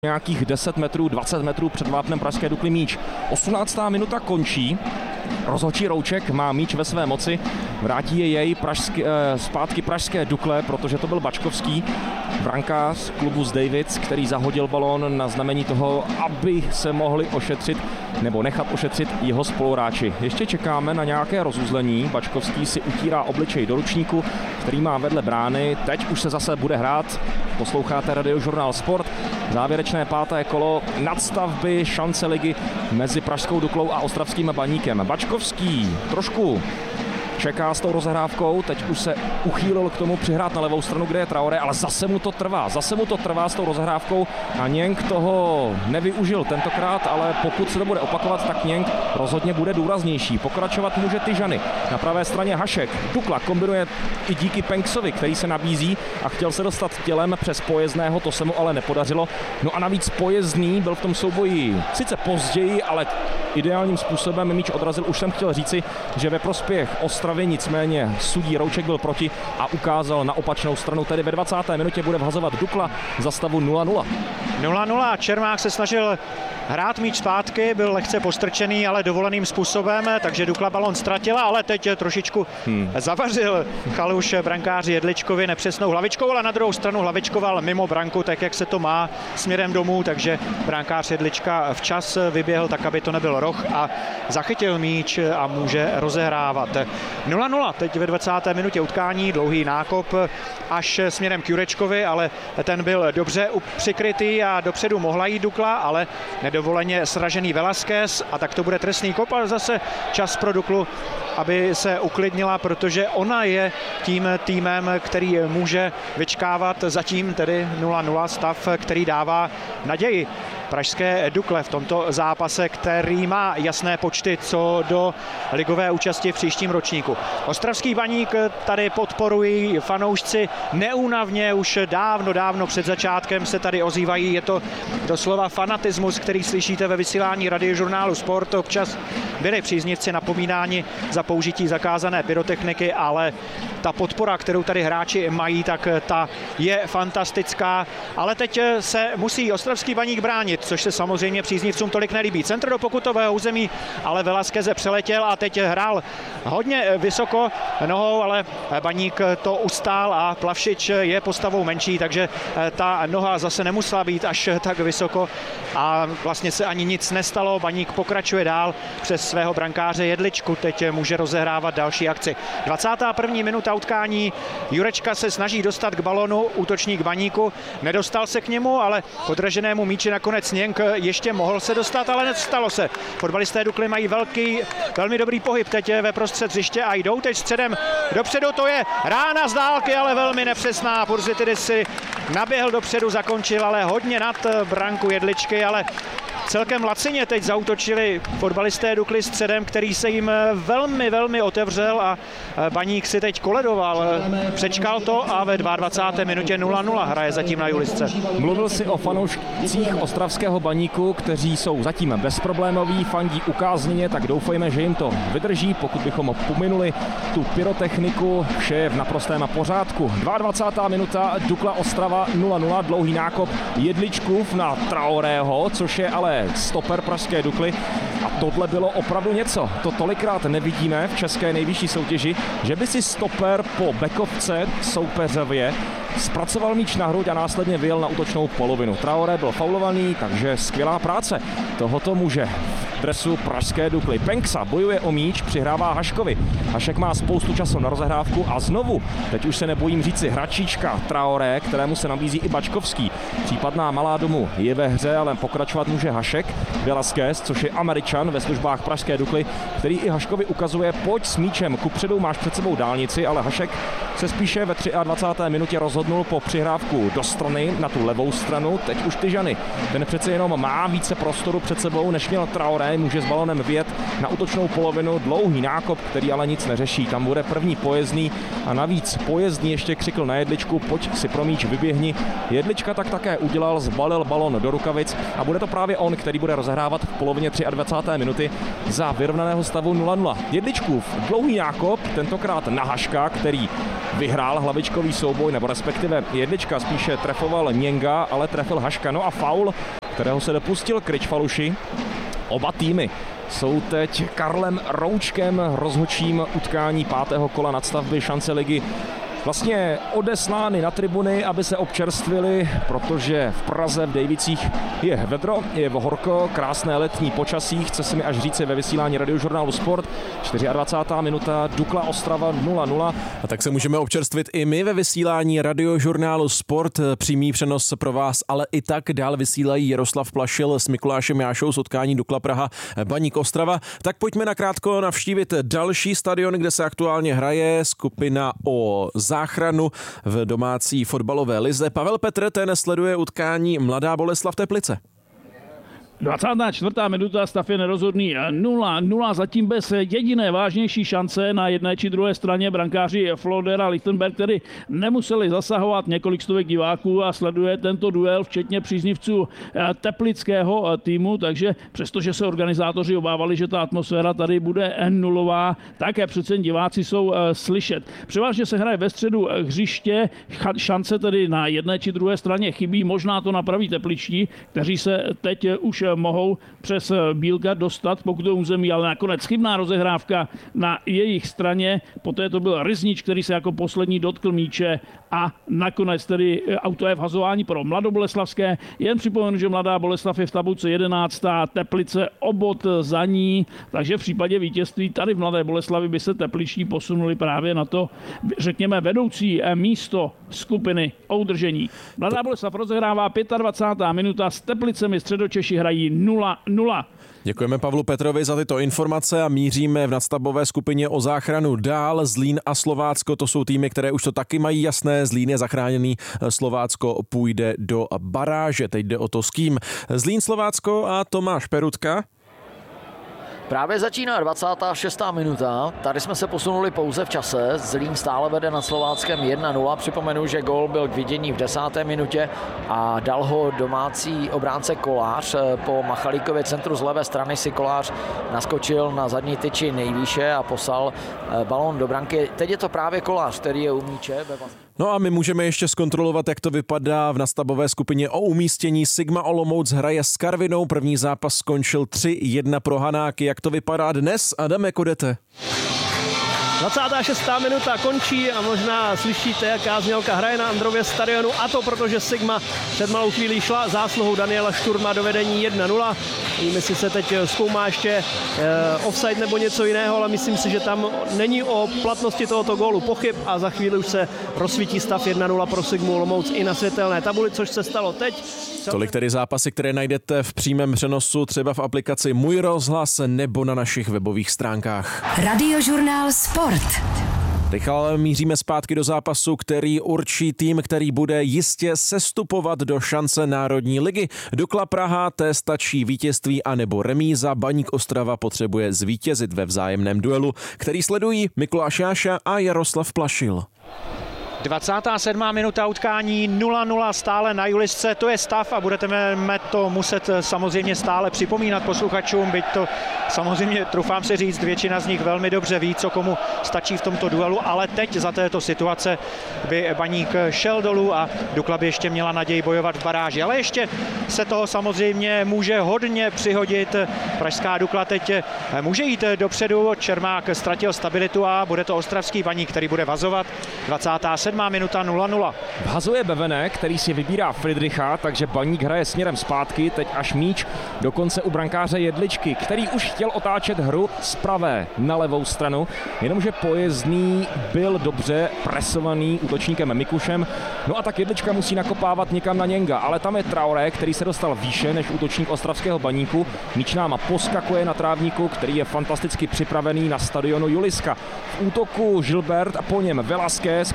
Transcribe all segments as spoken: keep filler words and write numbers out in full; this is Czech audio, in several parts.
Nějakých deset metrů, dvacet metrů před vápnem Pražské Dukly míč. osmnáctá minuta končí. Rozhodčí Rouček má míč ve své moci. Vrátí je jej pražský, eh, zpátky Pražské Dukle, protože to byl Bačkovský, brankář klubu z Davids, který zahodil balón na znamení toho, aby se mohli ošetřit nebo nechat ošetřit jeho spoluhráči. Ještě čekáme na nějaké rozuzlení. Bačkovský si utírá obličej do ručníku, který má vedle brány. Teď už se zase bude hrát. Posloucháte Radiožurnál Sport. Závěrečné páté kolo nadstavby šance ligy mezi Pražskou Duklou a Ostravským Baníkem. Bačkovský trošku čeká s tou rozehrávkou, teď už se uchýlil k tomu přihrát na levou stranu, kde je Traoré, ale zase mu to trvá, zase mu to trvá s tou rozehrávkou a Něnk toho nevyužil tentokrát, ale pokud se to bude opakovat, tak Něnk rozhodně bude důraznější. Pokračovat může Tyžany. Na pravé straně Hašek. Dukla kombinuje i díky Penksovi, který se nabízí a chtěl se dostat tělem přes Pojezdného, to se mu ale nepodařilo. No a navíc Pojezdný byl v tom souboji sice později, ale ideálním způsobem míč odrazil. Už jsem chtěl říci, že ve prospěch Ostravy, nicméně sudí Rouček byl proti a ukázal na opačnou stranu, tedy ve dvacáté minutě bude vhazovat Dukla za stavu nula nula. nula nula. Čermák se snažil hrát míč zpátky, byl lehce postrčený, ale dovoleným způsobem, takže Dukla balon ztratila, ale teď trošičku hmm. zavařil Chaluš brankáři Jedličkovi nepřesnou hlavičkou, ale na druhou stranu hlavičkoval mimo branku, tak jak se to má, směrem domů, takže brankář Jedlička včas vyběhl tak, aby to nebyl roh a zachytil míč a může rozehrávat. nula nula teď ve dvacáté minutě utkání, dlouhý nákop až směrem k Jurečkovi, ale ten byl dobře přikrytý a dopředu mohla jít Dukla, ale nedovoleně sražený Velasquez a tak to bude trestný kop, ale zase čas pro Duklu, aby se uklidnila, protože ona je tím týmem, který může vyčkávat zatím tedy nula nula stav, který dává naději Pražské Dukle v tomto zápase, který má jasné počty co do ligové účasti v příštím ročníku. Ostravský Baník tady podporují fanoušci neúnavně, už dávno, dávno před začátkem se tady ozývají. Je to doslova fanatismus, který slyšíte ve vysílání Radiožurnálu Sport. Občas byli příznivci napomínáni za použití zakázané pyrotechniky, ale ta podpora, kterou tady hráči mají, tak ta je fantastická. Ale teď se musí Ostravský Baník bránit, což se samozřejmě příznivcům tolik nelíbí. Centr do pokutového území, ale Velasquez přeletěl a teď hrál hodně vysoko nohou, ale Baník to ustál a Plavšič je postavou menší, takže ta noha zase nemusela být až tak vysoko a vlastně se ani nic nestalo. Baník pokračuje dál přes svého brankáře Jedličku, teď může rozehrávat další akci. dvacátá první minuta utkání, Jurečka se snaží dostat k balonu, útočník Baníku, nedostal se k němu, ale k odraženému míči nakonec Něnk ještě mohl se dostat, ale nestalo se. Fotbalisté Dukly mají velký, velmi dobrý pohyb teď ve prostřed hřiště a jdou teď středem dopředu, to je rána z dálky, ale velmi nepřesná. Purzitidis si naběhl dopředu, zakončil, ale hodně nad branku Jedličky, ale celkem lacině teď zaútočili fotbalisté Dukly středem, který se jim velmi, velmi otevřel a Baník si teď koledoval. Přečkal to a ve dvacáté druhé minutě nula nula hraje zatím na Julisce. Mluvil si o fanoušcích Ostravského Baníku, kteří jsou zatím bezproblémoví, fandí ukázněně, tak doufejme, že jim to vydrží. Pokud bychom pominuli tu pyrotechniku, vše je v naprostém pořádku. dvacátá druhá minuta, Dukla Ostrava nula nula, dlouhý nákop Jedličkův na Traorého, což je ale stoper Pražské Dukly a tohle bylo opravdu něco. To tolikrát nevidíme v české nejvyšší soutěži, že by si stoper po bekovce soupeřově zpracoval míč na hruď a následně vyjel na útočnou polovinu. Traoré byl faulovaný, takže skvělá práce tohoto muže v dresu Pražské Dukly. Penksa bojuje o míč, přihrává Haškovi. Hašek má spoustu času na rozehrávku a znovu, teď už se nebojím říci, hračička Traoré, kterému se nabízí i Bačkovský. Případná malá domů je ve hře, ale pokračovat může Hašek. Velasquez, což je Američan ve službách Pražské Dukly, který i Haškovi ukazuje, pojď s míčem, kupředu máš před sebou dálnici, ale Hašek se spíše ve dvacáté třetí minutě rozhodnul po přihrávku do strany na tu levou stranu. Teď už Tyžany. Ten přece jenom má více prostoru před sebou, než měl Traoré. ne, může s balonem vyjet na útočnou polovinu, dlouhý nákop, který ale nic neřeší. Tam bude první pojezdný a navíc pojezdný ještě křikl na Jedličku, pojď si pro míč, vyběhni. Jedlička tak také udělal, zbalil balon do rukavic a bude to právě on, který bude rozehrávat v polovině dvacáté třetí minuty za vyrovnaného stavu nula nula. Jedličkův dlouhý nákop, tentokrát na Haška, který vyhrál hlavičkový souboj, nebo respektive Jedlička spíše trefoval Něnga, ale trefil Haška. No a faul, kterého se dopustil Kryč Faluši. Oba týmy jsou teď Karlem Roučkem, rozhodčím utkání pátého kola nadstavby šance ligy, vlastně odeslány na tribuny, aby se občerstvili, protože v Praze v Dejvicích je vedro, je horko, krásné letní počasí, chce se mi až říci ve vysílání Radiožurnálu Sport. dvacátá čtvrtá minuta, Dukla Ostrava nula nula. A tak se můžeme občerstvit i my ve vysílání Radiožurnálu Sport. Přímý přenos pro vás, ale i tak dál vysílají Jaroslav Plašil s Mikulášem Jášou z utkání Dukla Praha Baník Ostrava. Tak pojďme nakrátko navštívit další stadion, kde se aktuálně hraje skupina o záchranu v domácí fotbalové lize. Pavel Petr, ten sleduje utkání Mladá Boleslav Teplice. dvacátá čtvrtá minuta, stav je nerozhodný nula nula, zatím bez jediné vážnější šance na jedné či druhé straně. Brankáři Flodera a Lichtenberg tedy nemuseli zasahovat, několik stovek diváků a sleduje tento duel, včetně příznivců teplického týmu, takže přestože se organizátoři obávali, že ta atmosféra tady bude nulová, také přece diváci jsou slyšet. Převážně se hraje ve středu hřiště, šance tedy na jedné či druhé straně chybí, možná to napraví tepličtí, kteří se teď už mohou přes Bílka dostat, pokud to území, ale nakonec chybná rozehrávka na jejich straně. Poté to byl Ryznič, který se jako poslední dotkl míče a nakonec tedy auto je vhazování pro Mladoboleslavské. Jen připomenu, že Mladá Boleslav je v tabulce jedenáctá, Teplice o bod za ní, takže v případě vítězství tady v Mladé Boleslavi by se tepliční posunuli právě na to, řekněme, vedoucí místo skupiny o udržení. Mladá Boleslav rozehrává dvacátá pátá minuta, s Teplicemi Středočeši hrají nula nula. Děkujeme Pavlu Petrovi za tyto informace a míříme v nadstavbové skupině o záchranu dál. Zlín a Slovácko, to jsou týmy, které už to taky mají jasné. Zlín je zachráněný, Slovácko půjde do baráže. Teď jde o to s kým. Zlín, Slovácko a Tomáš Perutka. Právě začíná dvacátá šestá minuta, tady jsme se posunuli pouze v čase, Zlín stále vede nad Slováckem jedna nula, připomenu, že gól byl k vidění v desáté minutě a dal ho domácí obránce Kolář, po Machalíkově centru z levé strany si Kolář naskočil na zadní tyči nejvýše a poslal balón do branky, teď je to právě Kolář, který je u míče. No a my můžeme ještě zkontrolovat, jak to vypadá v nadstavbové skupině o umístění. Sigma Olomouc hraje s Karvinou, první zápas skončil tři jedna pro Hanáky. Jak to vypadá dnes, Adame Kodete? dvacátá šestá minuta končí a možná slyšíte, jaká znělka hraje na Andrově stadionu, a to protože Sigma před malou chvílí šla zásluhou Daniela Šturma do vedení jedna nula. Nevím, jestli se teď zkoumá ještě eh, offside nebo něco jiného, ale myslím si, že tam není o platnosti tohoto gólu pochyb a za chvíli už se rozsvítí stav jedna nula pro Sigmu Olomouc i na světelné tabuli, což se stalo teď. Tolik tedy zápasy, které najdete v přímém přenosu třeba v aplikaci Můj rozhlas nebo na našich webových stránkách. Radiožurnál Sport. Rychle ale míříme zpátky do zápasu, který určí tým, který bude jistě sestupovat do šance Národní ligy. Dukla Praha, té stačí vítězství anebo remíza. Baník Ostrava potřebuje zvítězit ve vzájemném duelu, který sledují Mikuláš Jáša a Jaroslav Plašil. dvacátá sedmá minuta utkání nula nula stále na Julisce, to je stav a budeme to muset samozřejmě stále připomínat posluchačům, byť to samozřejmě, trufám se říct, většina z nich velmi dobře ví, co komu stačí v tomto duelu, ale teď za této situace by Baník šel dolů a Dukla by ještě měla naději bojovat v baráži, ale ještě se toho samozřejmě může hodně přihodit. Pražská Dukla teď může jít dopředu, Čermák ztratil stabilitu a bude to ostravský Baník, který bude vazovat. dvacátá sedmá minuta nula nula. Vhazuje Bevenek, který si vybírá Friedricha, takže Baník hraje směrem zpátky, teď až míč dokonce u brankáře Jedličky, který už chtěl otáčet hru z pravé na levou stranu, jenomže Pojezdný byl dobře presovaný útočníkem Mikušem, no a tak Jedlička musí nakopávat někam na Něnga, ale tam je Traoré, který se dostal výše než útočník ostravského Baníku, míč náma poskakuje na trávníku, který je fantasticky připravený na stadionu Juliska. V útoku Gilbert a po něm Velasquez, který si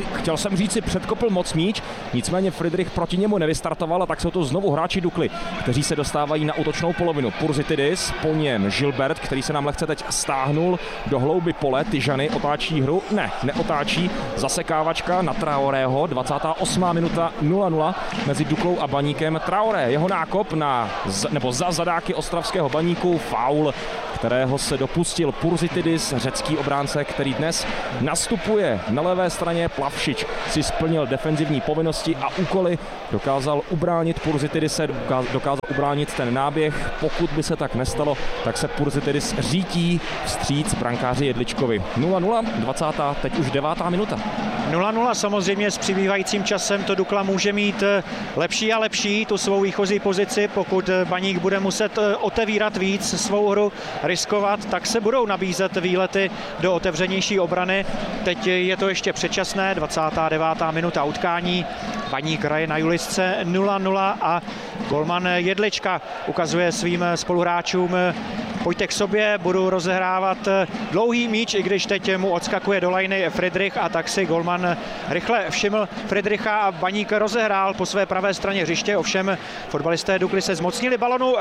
si, chtěl jsem říct si, předkopl moc míč, nicméně Friedrich proti němu nevystartoval a tak jsou to znovu hráči Dukly, kteří se dostávají na útočnou polovinu. Pursitidis, po něm Gilbert, který se nám lehce teď stáhnul do hlouby pole. Tyžany otáčí hru, ne, neotáčí, zasekávačka na Traorého, dvacátá osmá minuta nula nula mezi Duklou a Baníkem. Traoré, jeho nákop na, nebo za zadáky ostravského Baníku, faul, kterého se dopustil Pursitidis, řecký obránce, který dnes nastupuje na levé straně. Plavšič si splnil defenzivní povinnosti a úkoly, dokázal ubránit Pursitidise, dokázal ubránit ten náběh. Pokud by se tak nestalo, tak se Pursitidis řítí vstříc brankáři Jedličkovi. nula nula, dvacátá teď už devátá minuta. nula nula samozřejmě s přibývajícím časem to Dukla může mít lepší a lepší tu svou výchozí pozici. Pokud Baník bude muset otevírat víc svou hru, riskovat, tak se budou nabízet výlety do otevřenější obrany. Teď je to ještě předčasné, dvacátá devátá minuta utkání. Baník hraje na Julisce nula nula a golman Jedlička ukazuje svým spoluhráčům: pojďte k sobě, budu rozehrávat dlouhý míč, i když teď mu odskakuje do lajny Friedrich a tak si golman rychle všiml Friedricha a Baník rozehrál po své pravé straně hřiště, ovšem fotbalisté Dukly se zmocnili balonu,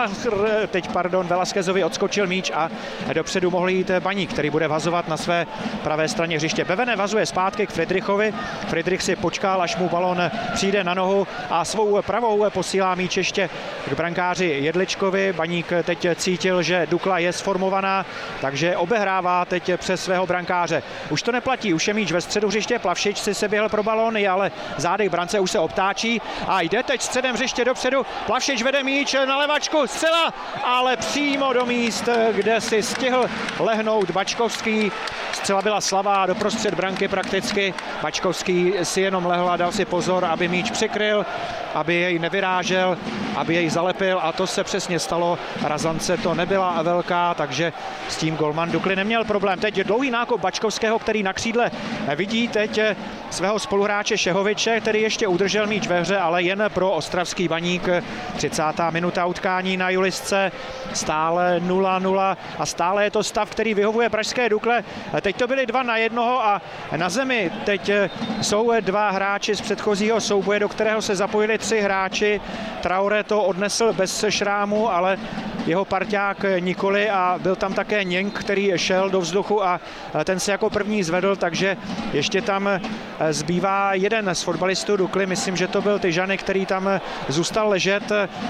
teď pardon, Velasquezovi odskočil míč a dopředu mohl jít Baník, který bude vazovat na své pravé straně hřiště. Bevene vazuje zpátky k Friedrichovi, Friedrich si počkal, až mu balon přijde na nohu a svou pravou posílá míč ještě k brankáři Jedličkovi. Baník teď cítil, že Dukla je sformovaná, takže obehrává teď přes svého brankáře. Už to neplatí, už je míč ve středu hřiště, Plavšič si se běhl pro balony, ale zády brance už se obtáčí a jde teď středem hřiště dopředu. Plavšič vede míč na levačku, zcela, ale přímo do míst, kde si stihl lehnout Bačkovský. Střela byla slabá, doprostřed branky prakticky. Bačkovský si jenom lehl a dal si pozor, aby míč přikryl, aby jej nevyrážel, aby jej zalepil a to se přesně stalo. Razance to nebyla velká, takže s tím golman Dukly neměl problém. Teď je dlouhý nákop Bačkovského, který na křídle vidí teď svého spoluhráče Šehoviče, který ještě udržel míč ve hře, ale jen pro ostravský Baník. třicátá minuta utkání na Julisce, stále nula nula a stále je to stav, který vyhovuje pražské Dukle. Teď to byly dva na jednoho a na zemi teď jsou dva hráči z předchozího souboje, do kterého se zapojili tři hráči. Traoré to odnesl bez šrámu, ale jeho parťák nikoli a byl tam také Něnk, který šel do vzduchu a ten se jako první zvedl, takže ještě tam zbývá jeden z fotbalistů Dukly, myslím, že to byl Tyžany, který tam zůstal ležet.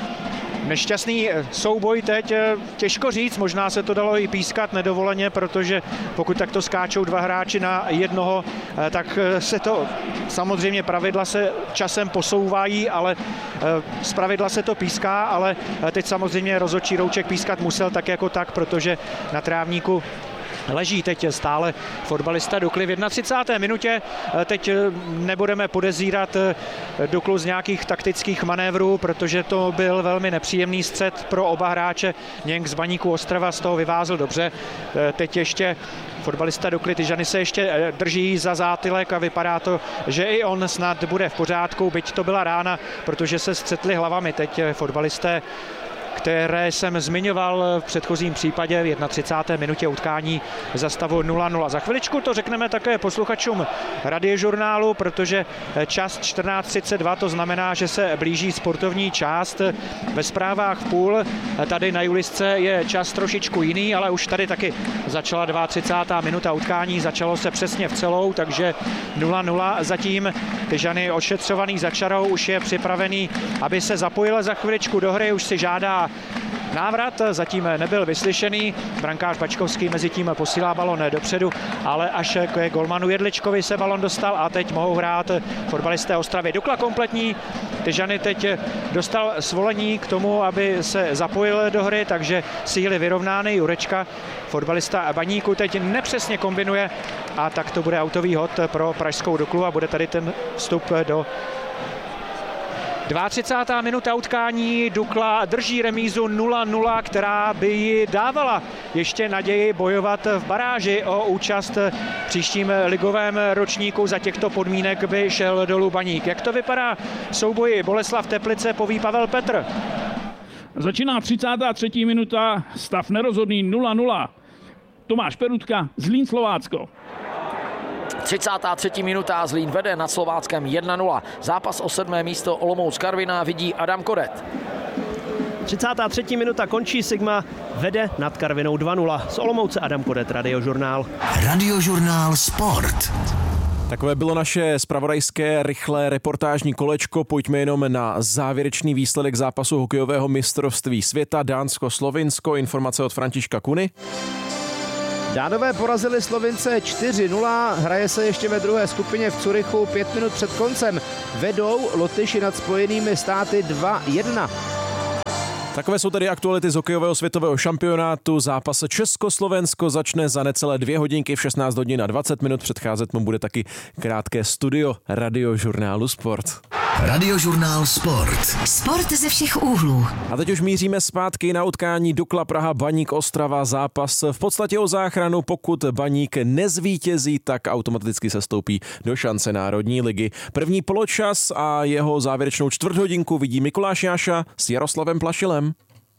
Nešťastný souboj teď, těžko říct, možná se to dalo i pískat nedovoleně, protože pokud takto skáčou dva hráči na jednoho, tak se to, samozřejmě pravidla se časem posouvají, ale z pravidla se to píská, ale teď samozřejmě rozhodčí Rouček pískat musel tak jako tak, protože na trávníku leží teď stále fotbalista Dukly v třicáté jedné minutě. Teď nebudeme podezírat Duklu z nějakých taktických manévrů, protože to byl velmi nepříjemný střet pro oba hráče. Něnk z Baníku Ostrava z toho vyvázl dobře. Teď ještě fotbalista Dukly Tyžany se ještě drží za zátylek a vypadá to, že i on snad bude v pořádku, byť to byla rána, protože se střetli hlavami teď fotbalisté, které jsem zmiňoval v předchozím případě v třicáté jedné minutě utkání za stavu nula nula. Za chviličku to řekneme také posluchačům Radiožurnálu, protože čas čtrnáct třicet dva, to znamená, že se blíží sportovní část. Ve zprávách v půl, tady na Julisce je čas trošičku jiný, ale už tady taky začala třicátá druhá minuta utkání, začalo se přesně v celou, takže nula nula zatím. Tyžany ošetřovaný za čarou, už je připravený, aby se zapojil za chviličku do hry, už si žádá návrat, zatím nebyl vyslyšený. Brankář Bačkovský mezi tím posílá balon dopředu, ale až k golmanu Jedličkovi se balon dostal a teď mohou hrát fotbalisté Ostravy. Dukla kompletní, Tyžany teď dostal svolení k tomu, aby se zapojil do hry, takže síly vyrovnány. Jurečka, fotbalista Baníku, teď nepřesně kombinuje a tak to bude autový hod pro pražskou Duklu a bude tady ten vstup do třicátá druhá minuta utkání. Dukla drží remízu nula nula, která by ji dávala ještě naději bojovat v baráži o účast v příštím ligovém ročníku. Za těchto podmínek by šel dolů Baník. Jak to vypadá v souboji Boleslav Teplice, poví Pavel Petr. Začíná třicátá třetí minuta, stav nerozhodný nula nula. Tomáš Perutka, Zlín, Slovácko. třicátá třetí minuta, Zlín vede nad Slováckem jedna nula. Zápas o sedmé místo Olomouc Karviná vidí Adam Koret. třicátá třetí minuta končí, Sigma vede nad Karvinou dva nula. Z Olomouce Adam Kodet, Radiožurnál. Radiožurnál Sport. Takové bylo naše zpravodajské rychlé reportážní kolečko. Pojďme jenom na závěrečný výsledek zápasu hokejového mistrovství světa Dánsko-Slovinsko. Informace od Františka Kuny. Dánové porazili Slovince čtyři nula, hraje se ještě ve druhé skupině v Curychu pět minut před koncem. Vedou Lotyši nad Spojenými státy dva jedna. Takové jsou tedy aktuality z hokejového světového šampionátu. Zápas Československo začne za necelé dvě hodinky v šestnáct hodin a dvacet minut. Předcházet mu bude taky krátké studio Radiožurnálu Sport. Radiožurnál Sport. Sport ze všech úhlů. A teď už míříme zpátky na utkání Dukla Praha Baník Ostrava. Zápas v podstatě o záchranu. Pokud Baník nezvítězí, tak automaticky se stoupí do šance Národní ligy. První poločas a jeho závěrečnou čtvrthodinku vidí Mikuláš Jáša s Jaroslavem Plašilem.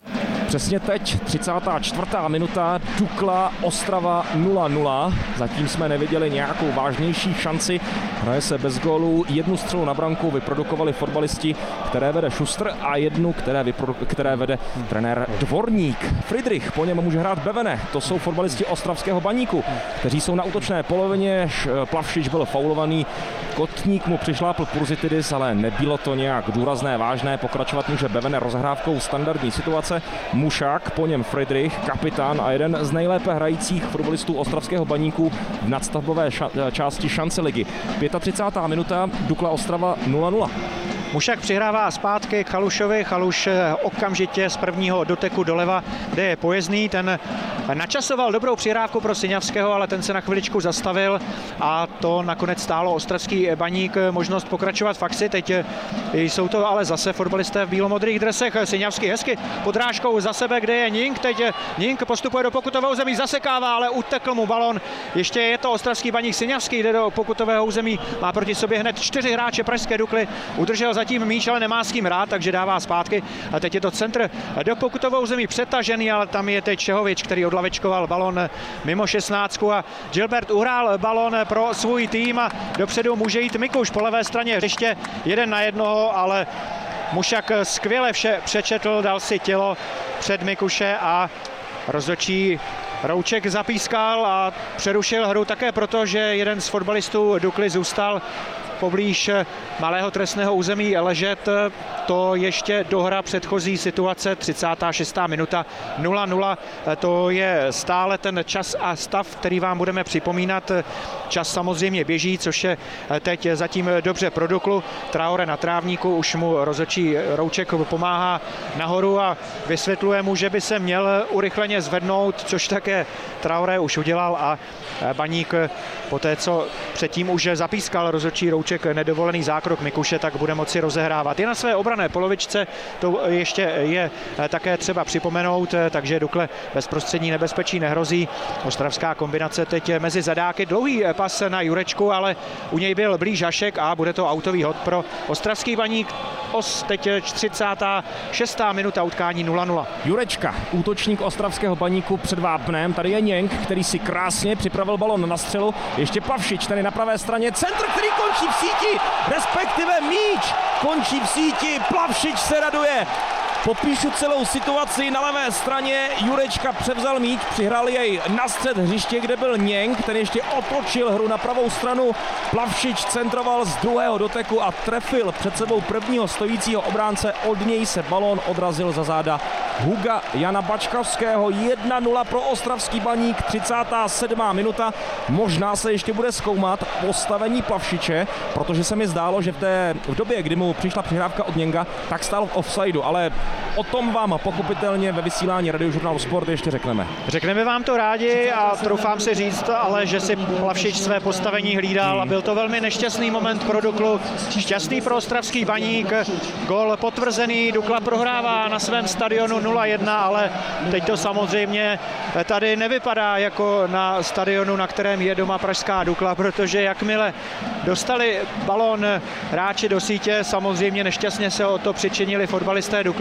Přesně teď, třicátá čtvrtá minuta, Dukla Ostrava nula nula. Zatím jsme neviděli nějakou vážnější šanci. Hraje se bez gólů. Jednu střelu na branku vyprodukovali fotbalisti, které vede Šustr, a jednu, které, vyprodu- které vede trenér Dvorník. Friedrich, po něm může hrát Bevene. To jsou fotbalisti ostravského Baníku, kteří jsou na útočné polovině. Plavšič byl faulovaný. Kotník mu přišlápl Purzitidis, ale nebylo to nějak důrazné, vážné. Pokračovat může Bevene rozhrávkou standardní situace. Mušák, po něm Friedrich, kapitán a jeden z nejlépe hrajících fotbalistů ostravského Baníku v nadstavbové ša- části šance ligy. třicátá pátá minuta, Dukla Ostrava nula nula. Mušák přihrává zpátky k Chalušovi. Chaluš okamžitě z prvního doteku doleva, kde je Pojezdný. Ten načasoval dobrou přihrávku pro Syňavského, ale ten se na chviličku zastavil a to nakonec stálo ostravský Baník možnost pokračovat v akci. Teď jsou to ale zase fotbalisté v bílomodrých dresech. Syňavský hezky podrážkou za sebe, kde je Nink. Teď Nink postupuje do pokutového území, zasekává, ale utekl mu balon. Ještě je to ostravský Baník. Syňavský jde do pokutového území, má proti sobě hned čtyři hráče pražské Dukly. Udržel zatím míč, ale nemá s kým hrát, takže dává zpátky. A teď je to centr do pokutového území přetažený, ale tam je teď Čehovič, který odlavečkoval balon mimo šestnáctku a Gilbert uhrál balon pro svůj tým a dopředu může jít Mikuš po levé straně hřiště, jeden na jednoho, ale Mušak skvěle vše přečetl, dal si tělo před Mikuše a rozhodčí Rouček zapískal a přerušil hru také proto, že jeden z fotbalistů Dukly zůstal poblíž malého trestného území ležet. To ještě dohra předchozí situace, třicátá šestá minuta, nula nula. To je stále ten čas a stav, který vám budeme připomínat. Čas samozřejmě běží, což je teď zatím dobře pro Duklu. Traore na trávníku, už mu rozhodčí Rouček pomáhá nahoru a vysvětluje mu, že by se měl urychleně zvednout, což také Traore už udělal a Baník poté, co předtím už zapískal rozhodčí Rouček nedovolený zákrok Mikuše, tak bude moci rozehrávat. Je na své obranné polovičce, to ještě je také třeba připomenout, takže Dukle bezprostřední nebezpečí nehrozí. Ostravská kombinace teď mezi zadáky, dlouhý pas na Jurečku, ale u něj byl blíž Hašek a bude to autový hod pro ostravský Baník. Os teď třicátá šestá minuta utkání nula nula. Jurečka, útočník ostravského Baníku před vápnem. Tady je Něnk, který si krásně připravil balon na střelu. Ještě Plavšič, ten je na pravé straně. Centr, který končí v síti, respektive míč končí v síti. Plavšič se raduje. Popíšu celou situaci na levé straně. Jurečka převzal míč, přihrál jej na střed hřiště, kde byl Něnk, ten ještě otočil hru na pravou stranu. Plavšič centroval z druhého doteku a trefil před sebou prvního stojícího obránce. Od něj se balón odrazil za záda Huga Jana Bačkavského. jedna nula pro ostravský Baník, třicátá sedmá minuta. Možná se ještě bude zkoumat postavení Plavšiče, protože se mi zdálo, že v té v době, kdy mu přišla přihrávka od Něnga, tak stál v offsideu, ale o tom vám pochopitelně ve vysílání Radiožurnálu Sport ještě řekneme. Řekneme vám to rádi a troufám si říct, ale že si Plavšič své postavení hlídal a byl to velmi nešťastný moment pro Duklu. Šťastný pro ostravský Baník. Gól potvrzený, Dukla prohrává na svém stadionu nula jedna, ale teď to samozřejmě tady nevypadá jako na stadionu, na kterém je doma pražská Dukla, protože jakmile dostali balón hráči do sítě, samozřejmě nešťastně se o to přičinili fotbalisté Dukly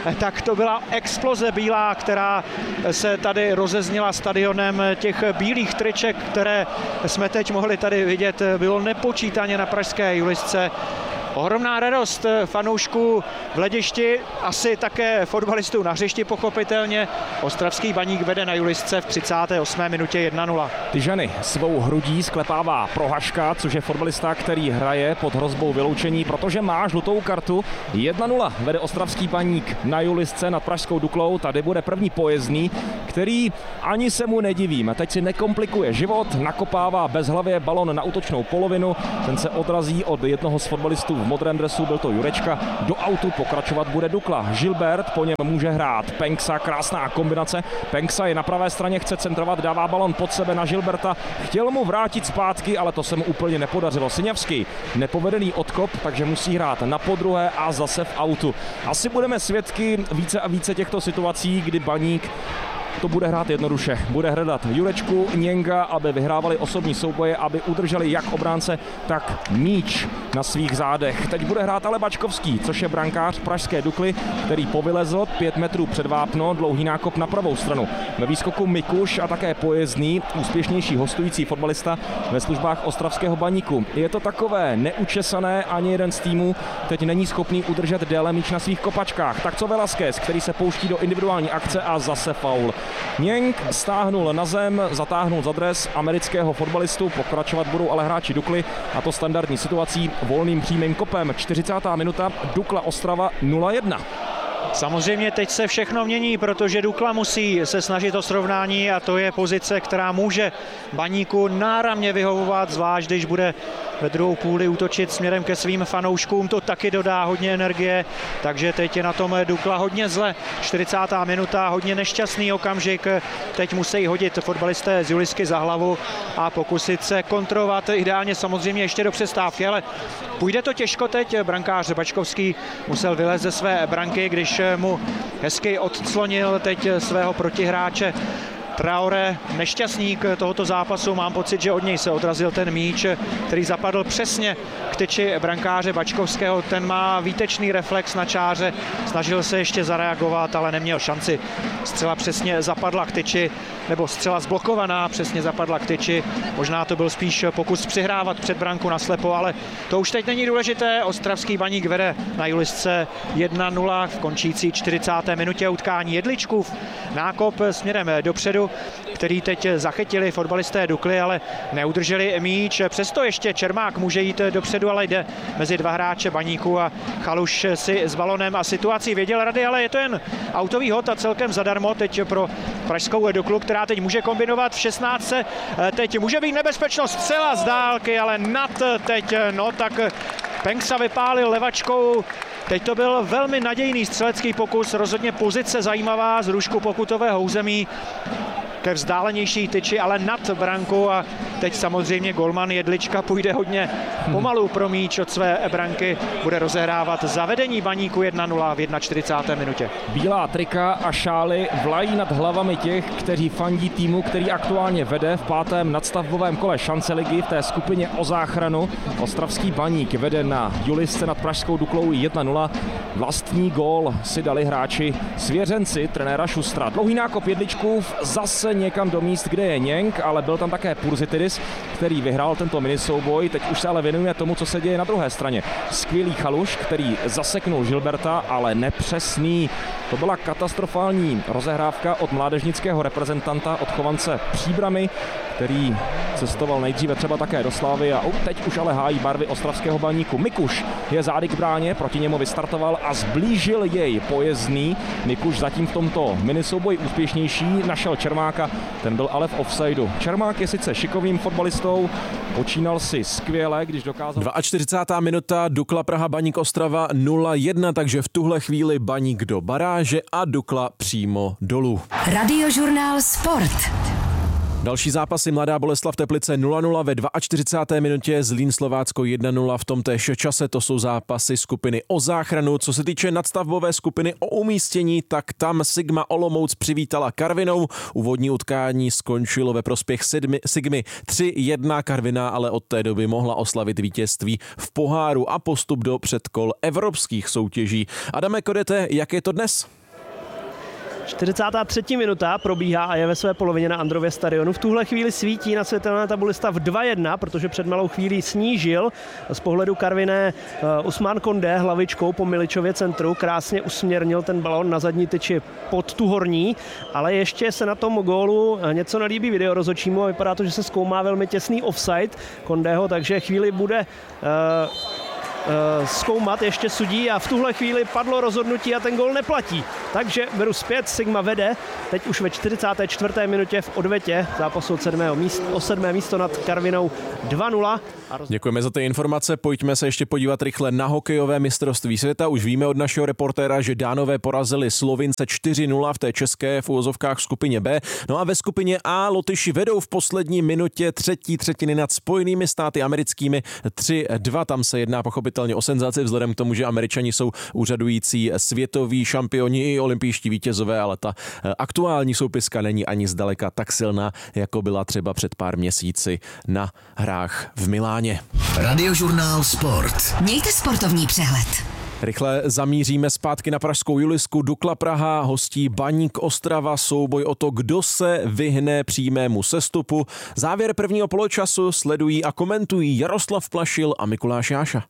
tak to byla exploze bílá, která se tady rozezněla stadionem. Těch bílých triček, které jsme teď mohli tady vidět, bylo nepočítaně na pražské Julisce. Ohromná radost fanoušků v hledišti, asi také fotbalistů na hřišti pochopitelně. Ostravský Baník vede na Julisce v třicáté osmé minutě jedna nula. Tyžany svou hrudí sklepává Prohaška, což je fotbalista, který hraje pod hrozbou vyloučení, protože má žlutou kartu. jedna nula vede Ostravský Baník na Julisce nad pražskou Duklou. Tady bude první pojezdný, který ani se mu nedivím. Teď si nekomplikuje život, nakopává bezhlavě balon na útočnou polovinu. Ten se odrazí od jednoho z fotbalistů v modrém dresu, byl to Jurečka. Do autu pokračovat bude Dukla. Gilbert po něm může hrát. Penksa, krásná kombinace. Penksa je na pravé straně, chce centrovat, dává balon pod sebe na Gilberta. Chtěl mu vrátit zpátky, ale to se mu úplně nepodařilo. Syňavský, nepovedený odkop, takže musí hrát na podruhé a zase v autu. Asi budeme svědky více a více těchto situací, kdy Baník to bude hrát jednoduše. Bude hledat Jurečku, Něnga, aby vyhrávali osobní souboje, aby udrželi jak obránce, tak míč na svých zádech. Teď bude hrát ale Bačkovský, což je brankář pražské Dukly, který povylezl pět metrů před vápno, dlouhý nákop na pravou stranu. Ve výskoku Mikuš a také pojezdný, úspěšnější hostující fotbalista ve službách Ostravského Baníku. Je to takové neučesané, ani jeden z týmů teď není schopný udržet déle míč na svých kopačkách. Tak co Velasquez, který se pouští do individuální akce a zase faul. Něnk stáhnul na zem, zatáhnul za dres amerického fotbalistu, pokračovat budou ale hráči Dukly, a to standardní situací volným přímým kopem. čtyřicátá minuta, Dukla Ostrava nula jedna. Samozřejmě teď se všechno mění, protože Dukla musí se snažit o srovnání a to je pozice, která může Baníku náramně vyhovovat, zvlášť když bude ve druhou půli útočit směrem ke svým fanouškům. To taky dodá hodně energie, takže teď je na tom Dukla hodně zle. čtyřicátá minuta, hodně nešťastný okamžik. Teď musí hodit fotbalisté z Julisky za hlavu a pokusit se kontrolovat, ideálně samozřejmě ještě do přestávky, ale půjde to těžko teď. Brankář Bačkovský musel vylézt ze své branky, když mu hezky odclonil teď svého protihráče Traoré, nešťastník tohoto zápasu. Mám pocit, že od něj se odrazil ten míč, který zapadl přesně k tyči brankáře Bačkovského. Ten má výtečný reflex na čáře, snažil se ještě zareagovat, ale neměl šanci. Střela přesně zapadla k tyči, nebo střela zblokovaná přesně zapadla k tyči. Možná to byl spíš pokus přihrávat před branku naslepo, ale to už teď není důležité. Ostravský Baník vede na Julisce jedna nula v končící čtyřicáté minutě utkání. Jedličkův nákop směrem dopředu, který teď zachytili fotbalisté Dukly, ale neudrželi míč. Přesto ještě Čermák může jít dopředu, ale jde mezi dva hráče Baníku a Chaluš si s balonem a situací věděl rady, ale je to jen autový hod a celkem zadarmo teď pro pražskou Duklu, která teď může kombinovat v šestnáctce. Teď může být nebezpečnost střela z dálky, ale nad teď, no tak Penksa vypálil levačkou. Teď to byl velmi nadějný střelecký pokus, rozhodně pozice zajímavá z růžku pokutového území ke vzdálenější tyči, ale nad branku a teď samozřejmě golman Jedlička půjde hodně pomalu pro míč od své branky, bude rozehrávat zavedení Baníku jedna nula v čtyřicáté první minutě. Bílá trika a šály vlají nad hlavami těch, kteří fandí týmu, který aktuálně vede v pátém nadstavbovém kole šance ligy v té skupině o záchranu. Ostravský Baník vede na Julisce nad pražskou Duklou jedna nula. Vlastní gól si dali hráči svěřenci trenéra Šustra. Dlouhý nákop Jedličkův zase někam do míst, kde je Něnk, ale byl tam také Purzitidis, který vyhrál tento minisouboj. Teď už se ale věnuje tomu, co se děje na druhé straně. Skvělý Chaluš, který zaseknul Gilberta, ale nepřesný. To byla katastrofální rozehrávka od mládežnického reprezentanta, od Chovance Příbramy, který cestoval nejdříve třeba také do Slávy a teď už ale hájí barvy Ostravského Baníku. Mikuš je zády k bráně, proti němu vystartoval a zblížil jej pojezdný. Mikuš zatím v tomto minisouboji úspěšnější, našel Čermáka, ten byl ale v offsideu. Čermák je sice šikovným fotbalistou, počínal si skvěle, když dokázal... čtyřicátá druhá minuta, Dukla Praha, Baník Ostrava nula jedna, takže v tuhle chvíli Baník do baráže a Dukla přímo dolů. Radiožurnál Sport. Další zápasy Mladá Boleslav Teplice nula nula ve čtyřicáté druhé minutě, Zlín Slovácko jedna nula v tom též čase, to jsou zápasy skupiny o záchranu. Co se týče nadstavbové skupiny o umístění, tak tam Sigma Olomouc přivítala Karvinou. Úvodní utkání skončilo ve prospěch Sigmy, Sigmy tři jedna, Karviná ale od té doby mohla oslavit vítězství v poháru a postup do předkol evropských soutěží. Adame Kodete, jak je to dnes? čtyřicátá třetí minuta probíhá a je ve své polovině na Andrově stadionu. V tuhle chvíli svítí na světelné tabuli stav dva jedna, protože před malou chvílí snížil z pohledu Karviné Usman Kondé hlavičkou po Miličově centru. Krásně usměrnil ten balón na zadní tyči pod tu horní, ale ještě se na tom gólu něco nelíbí videorozhodčímu a vypadá to, že se zkoumá velmi těsný offside Kondého, takže chvíli bude uh, zkoumat ještě sudí a v tuhle chvíli padlo rozhodnutí a ten gól neplatí. Takže beru zpět, Sigma vede teď už ve čtyřicáté čtvrté minutě v odvetě zápasu od sedmého míst, o sedmé místo nad Karvinou dva nula. Roz... Děkujeme za ty informace, pojďme se ještě podívat rychle na hokejové mistrovství světa. Už víme od našeho reportéra, že Dánové porazili Slovince čtyři nula v té české v úvozovkách skupině B. No a ve skupině A Lotyši vedou v poslední minutě třetí třetiny nad Spojenými státy americkými tři dva. Tam se jedná pochopitelně o senzaci vzhledem k tomu, že Američani jsou úřadující světoví šampioni i olympijští vítězové, ale ta aktuální soupiska není ani zdaleka tak silná, jako byla třeba před pár měsíci na hrách v Miláně. Radiožurnál Sport. Mějte sportovní přehled. Rychle zamíříme zpátky na pražskou Julisku. Dukla Praha hostí Baník Ostrava, souboj o to, kdo se vyhne přímému sestupu. Závěr prvního poločasu sledují a komentují Jaroslav Plašil a Mikuláš Jáša.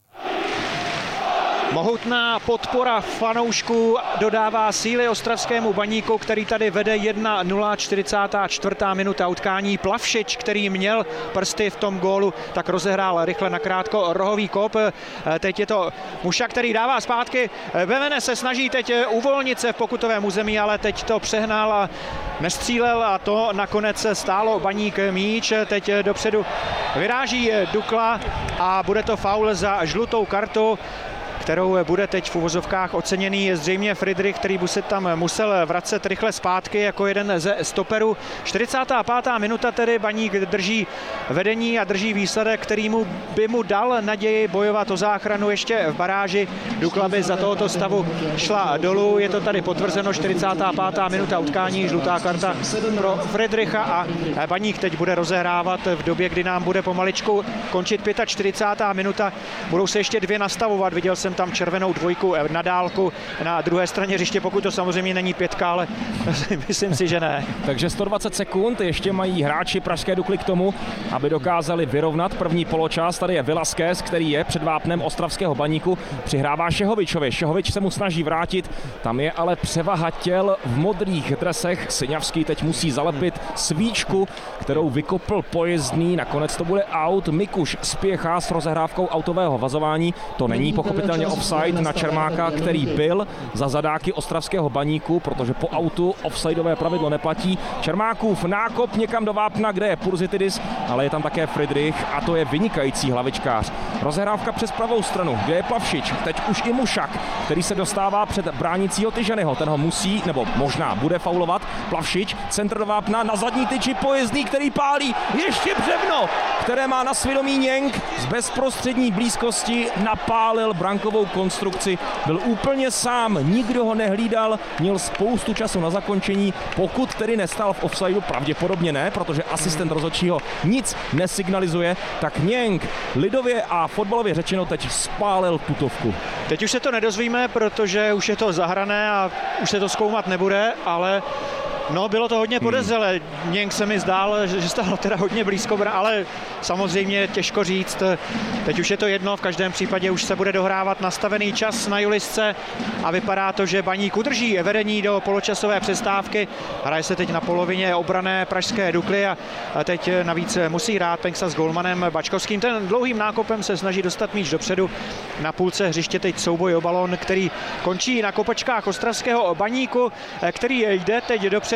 Mohutná podpora fanoušků dodává síly ostravskému Baníku, který tady vede jedna nula, čtyřicátá čtvrtá minuta utkání. Plavšič, který měl prsty v tom gólu, tak rozehrál rychle nakrátko rohový kop. Teď je to Muša, který dává zpátky. Bemene se snaží teď uvolnit se v pokutovém území, ale teď to přehnal a nestřílel a to nakonec stálo Baník míč. Teď dopředu vyráží Dukla a bude to faul za žlutou kartu, kterou bude teď v uvozovkách oceněný zřejmě Friedrich, který by se tam musel vracet rychle zpátky jako jeden ze stoperů. čtyřicátá pátá minuta tedy Baník drží vedení a drží výsledek, který mu by mu dal naději bojovat o záchranu ještě v baráži. Dukla by za tohoto stavu šla dolů, je to tady potvrzeno, čtyřicátá pátá minuta utkání, žlutá karta pro Friedricha a Baník teď bude rozehrávat v době, kdy nám bude pomaličku končit čtyřicátá pátá minuta. Budou se ještě dvě nastavovat, viděl jsem tam červenou dvojku na dálku na druhé straně hřiště, pokud to samozřejmě není pětka, ale myslím si, že ne. Takže sto dvacet sekund ještě mají hráči pražské Dukly k tomu, aby dokázali vyrovnat první poločas. Tady je Velasquez, který je před vápnem ostravského Baníku, přihrává Šehovičovi. Šehovič se mu snaží vrátit, tam je ale převaha těl v modrých dresech. Syňavský teď musí zalepit svíčku, kterou vykopl Pojezdný, nakonec to bude out. Mikuš spěchá s rozehrávkou autového vazování, to není pochopitelně offside na Čermáka, který byl za zadáky ostravského Baníku, protože po autu offsideové pravidlo neplatí. Čermákův nákop někam do vápna, kde je Purzitidis, ale je tam také Friedrich a to je vynikající hlavičkář. Rozehrávka přes pravou stranu, kde je Plavšič, teď už i Mušak, který se dostává před bránícího Tyžanyho, ten ho musí, nebo možná bude faulovat. Plavšič, centr do vápna, na zadní tyči Pojezdný, který pálí, ještě břevno, které má na svědomí Něnk, z bezprostřední blízkosti napálil brankovou konstrukci, byl úplně sám, nikdo ho nehlídal, měl spoustu času na zakončení, pokud tedy nestál v offsideu, pravděpodobně ne, protože asistent rozhodčího nic nesignalizuje, tak Něnk lidově a fotbalově řečeno teď spálil tutovku. Teď už se to nedozvíme, protože už je to zahrané a už se to zkoumat nebude, ale no, bylo to hodně podezřelé. Hmm. Něnk se mi zdál, že stál teda hodně blízko, ale samozřejmě těžko říct. Teď už je to jedno, v každém případě už se bude dohrávat nastavený čas na Julisce a vypadá to, že Baník udrží vedení do poločasové přestávky. Hraje se teď na polovině obrané pražské Dukly a teď navíc musí hrát Penksa s golmanem Bačkovským. Ten dlouhým nákopem se snaží dostat míč dopředu. Na půlce hřiště teď souboj o balón, který končí na kopačkách ostravského Baníku, který jde teď dopředu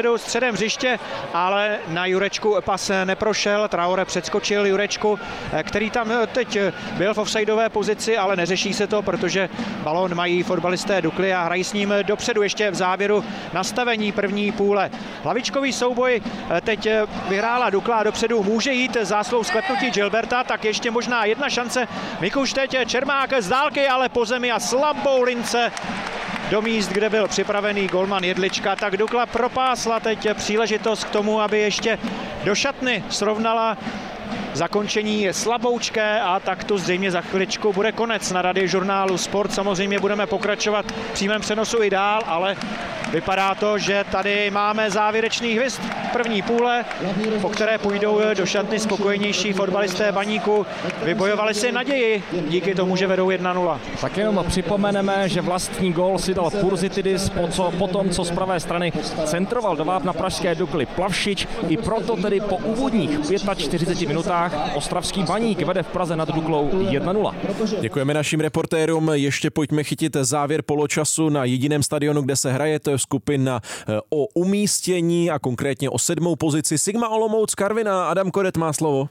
dopředu středem hřiště, ale na Jurečku pas neprošel. Traore předskočil Jurečku, který tam teď byl v offsideové pozici, ale neřeší se to, protože balón mají fotbalisté Dukly a hrají s ním dopředu ještě v závěru nastavení první půle. Hlavičkový souboj teď vyhrála Dukla a dopředu může jít záslou sklepnutí Gilberta, tak ještě možná jedna šance. Mikuš teď Čermák z dálky, ale po zemi a slabou lince do míst, kde byl připravený golman Jedlička, tak Dukla propásla teď příležitost k tomu, aby ještě do šatny srovnala. Zakončení je slaboučké a tak to zřejmě za chviličku bude konec na Radiožurnálu Sport. Samozřejmě budeme pokračovat v přímém přenosu i dál, ale vypadá to, že tady máme závěrečný hvizd první půle, po které půjdou do šatny spokojenější fotbalisté Baníku. Vybojovali si naději díky tomu, že vedou jedna nula. Tak jenom připomeneme, že vlastní gól si dal Purzitidis po, co, po tom, co z pravé strany centroval do vápna pražské Dukly Plavšič. I proto tedy po úvodních čtyřiceti pěti minutách ostravský Baník vede v Praze nad Duklou jedna nula. Děkujeme našim reportérům. Ještě pojďme chytit závěr poločasu na jediném stadionu, kde se hraje. To je skupina o umístění a konkrétně o sedmou pozici. Sigma Olomouc Karviná. Adam Koret má slovo.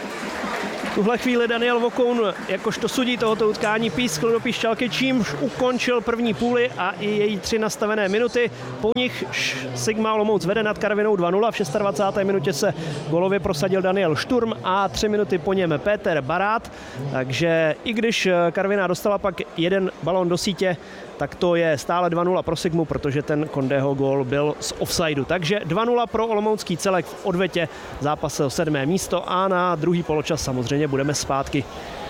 V tuhle chvíli Daniel Vokoun jakožto sudí tohoto utkání pískl do píšťalky, čímž ukončil první půli a i její tři nastavené minuty. Po nich Sigma Olomouc vede nad Karvinou dva nula. V dvacáté šesté minutě se golově prosadil Daniel Šturm a tři minuty po něm Péter Barát. Takže i když Karviná dostala pak jeden balón do sítě, tak to je stále dva nula pro Sigmu, protože ten Kondého gól byl z offsideu. Takže dva nula pro olomoucký celek v odvetě zápase o sedmé místo a na druhý poločas samozřejmě budeme zpátky.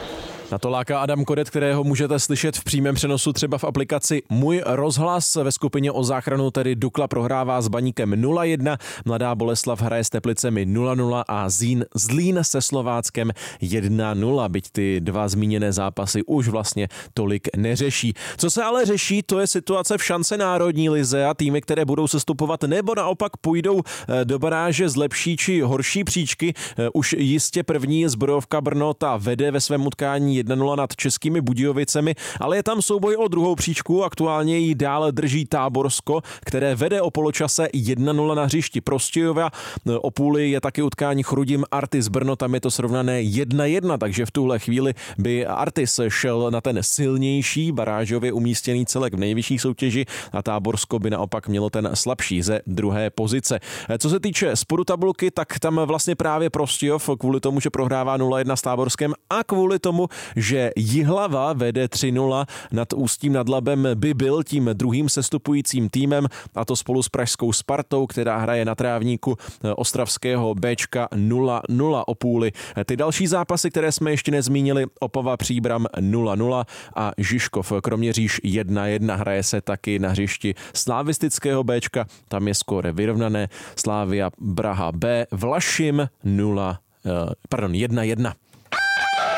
Na to láká Adam Koret, kterého můžete slyšet v přímém přenosu třeba v aplikaci Můj rozhlas. Ve skupině o záchranu tedy Dukla prohrává s Baníkem nula jedna, Mladá Boleslav hraje s Teplicemi nula nula a Zín Zlín se Slováckem jedna nula, byť ty dva zmíněné zápasy už vlastně tolik neřeší. Co se ale řeší, to je situace v šance národní lize a týmy, které budou sestupovat nebo naopak půjdou do baráže z lepší či horší příčky. Už jistě první Zbrojovka Brno, ta vede ve svém utkání jedna nula nad Českými Budějovicemi, ale je tam souboj o druhou příčku, aktuálně ji dále drží Táborsko, které vede o poločase jedna nula na hřišti Prostějova. O půli je taky utkání Chrudim Artis Brno, tam je to srovnané jedna jedna, takže v tuhle chvíli by Artis šel na ten silnější barážově umístěný celek v nejvyšší soutěži a Táborsko by naopak mělo ten slabší ze druhé pozice. Co se týče spodu tabulky, tak tam vlastně právě Prostějov kvůli tomu, že prohrává nula jedna s Táborskem a kvůli tomu, že Jihlava vede tři nula nad Ústím nad Labem, by byl tím druhým sestupujícím týmem, a to spolu s pražskou Spartou, která hraje na trávníku ostravského Bčka nula nula o půli. Ty další zápasy, které jsme ještě nezmínili, Opava Příbram nula nula a Žižkov Kroměříž jedna jedna, hraje se taky na hřišti slavistického Bčka, tam je skóre vyrovnané, Slavia Praha B, Vlašim nula, pardon, jedna jedna.